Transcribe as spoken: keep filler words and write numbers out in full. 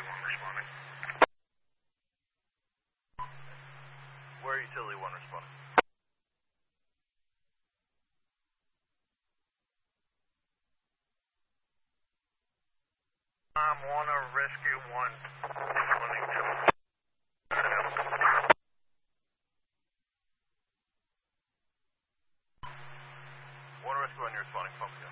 one responding. Where Utility one responding? I'm one of Rescue one. Responding to. One Rescue one, you're responding. Focus.